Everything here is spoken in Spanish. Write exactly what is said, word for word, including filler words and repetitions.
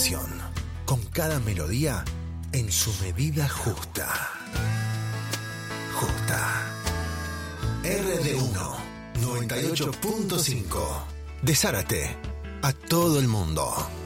canción, con cada melodía en su medida justa. Justa. R D uno, noventa y ocho punto cinco. De Zárate a todo el mundo.